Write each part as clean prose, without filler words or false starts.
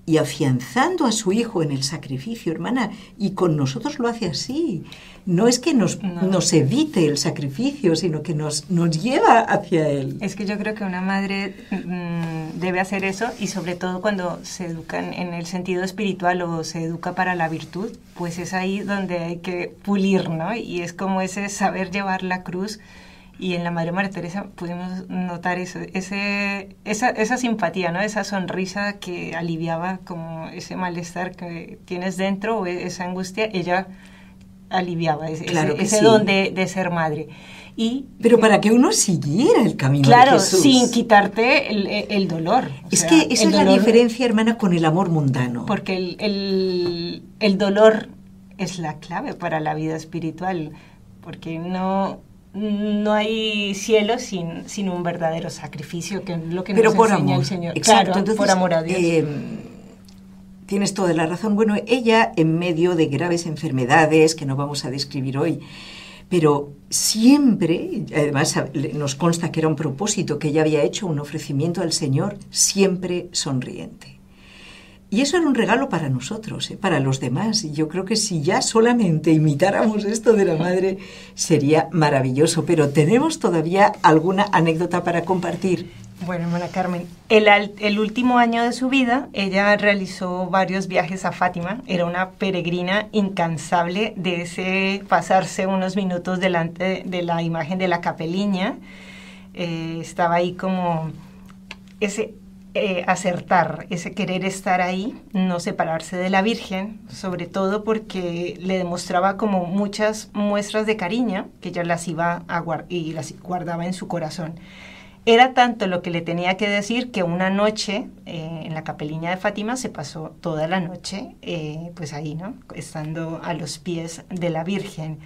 y afianzando a su hijo en el sacrificio, hermana, y con nosotros lo hace así. No es que nos evite el sacrificio, sino que nos lleva hacia él. Es que yo creo que una madre debe hacer eso, y sobre todo cuando se educan en el sentido espiritual o se educa para la virtud, pues es ahí donde hay que pulir, ¿no? Y es como ese saber llevar la cruz. Y en la Madre María Teresa pudimos notar eso, esa simpatía, ¿no? Esa sonrisa que aliviaba como ese malestar que tienes dentro, o esa angustia, ella aliviaba ese don de ser madre. Pero para que uno siguiera el camino de Jesús. Claro, sin quitarte el dolor. Es que esa es la diferencia, hermana, con el amor mundano. Porque el dolor es la clave para la vida espiritual, porque no hay cielo sin un verdadero sacrificio, que es lo que nos enseña el Señor. Exacto. Claro, entonces, por amor a Dios. Tienes toda la razón. Bueno, ella, en medio de graves enfermedades que no vamos a describir hoy, pero siempre, además nos consta que era un propósito, que ella había hecho un ofrecimiento al Señor, siempre sonriente. Y eso era un regalo para nosotros, para los demás. Y yo creo que si ya solamente imitáramos esto de la madre, sería maravilloso. Pero tenemos todavía alguna anécdota para compartir. Bueno, hermana Carmen, el último año de su vida, ella realizó varios viajes a Fátima. Era una peregrina incansable de ese pasarse unos minutos delante de la imagen de la Capeliña. Estaba ahí como ese acertar, ese querer estar ahí, no separarse de la Virgen, sobre todo porque le demostraba como muchas muestras de cariño, que ella las iba y las guardaba en su corazón. Era tanto lo que le tenía que decir que una noche en la Capeliña de Fátima se pasó toda la noche pues ahí, ¿no? Estando a los pies de la Virgen.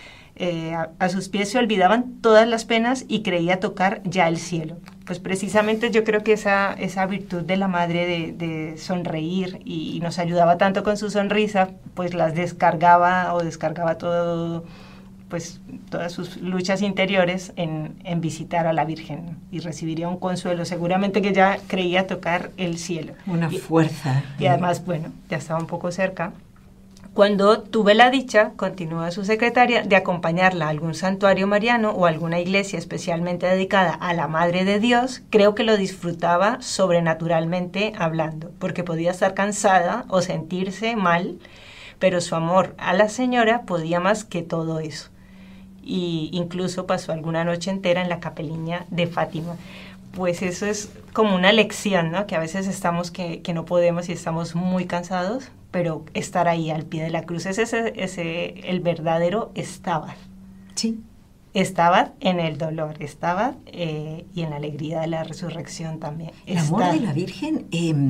A sus pies se olvidaban todas las penas y creía tocar ya el cielo. Pues precisamente yo creo que esa virtud de la madre de sonreír, y nos ayudaba tanto con su sonrisa, pues las descargaba todo, pues todas sus luchas interiores en visitar a la Virgen, y recibiría un consuelo, seguramente que ya creía tocar el cielo. Una fuerza. Y además, bueno, ya estaba un poco cerca. Cuando tuve la dicha, continúa su secretaria, de acompañarla a algún santuario mariano o alguna iglesia especialmente dedicada a la Madre de Dios, creo que lo disfrutaba sobrenaturalmente hablando, porque podía estar cansada o sentirse mal, pero su amor a la Señora podía más que todo eso. Y incluso pasó alguna noche entera en la Capeliña de Fátima. Pues eso es como una lección, ¿no? Que a veces estamos que no podemos y estamos muy cansados, pero estar ahí al pie de la cruz es el verdadero Stabat. Sí. Stabat en el dolor, Stabat y en la alegría de la resurrección también. El amor de la Virgen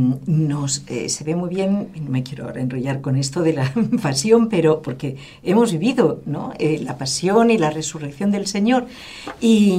se ve muy bien, no me quiero ahora enrollar con esto de la pasión, pero porque hemos vivido, ¿no? La pasión y la resurrección del Señor. Y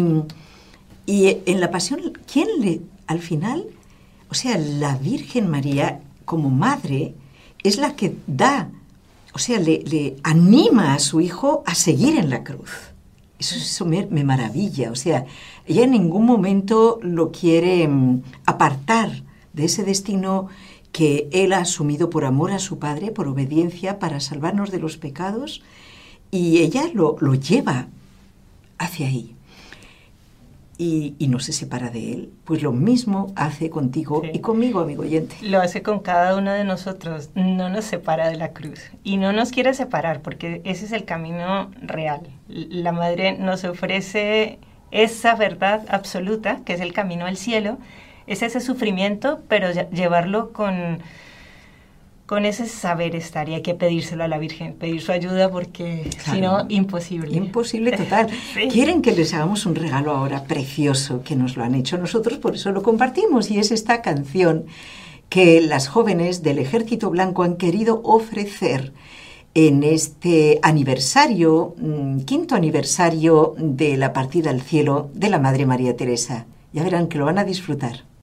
en la pasión, al final, o sea, la Virgen María como madre es la que da, o sea, le anima a su hijo a seguir en la cruz. Eso me maravilla, o sea, ella en ningún momento lo quiere apartar de ese destino que él ha asumido por amor a su padre, por obediencia, para salvarnos de los pecados, y ella lo lleva hacia ahí. Y no se separa de él. Pues lo mismo hace contigo y conmigo, amigo oyente. Lo hace con cada uno de nosotros, no nos separa de la cruz y no nos quiere separar, porque ese es el camino real. La Madre nos ofrece esa verdad absoluta, que es el camino al cielo, es ese sufrimiento, pero llevarlo con ese saber estar, y hay que pedírselo a la Virgen, pedir su ayuda, porque si no, imposible. Imposible total. Sí. Quieren que les hagamos un regalo ahora precioso, que nos lo han hecho nosotros, por eso lo compartimos, y es esta canción que las jóvenes del Ejército Blanco han querido ofrecer en este aniversario, 5º aniversario de la partida al cielo de la Madre María Teresa. Ya verán que lo van a disfrutar.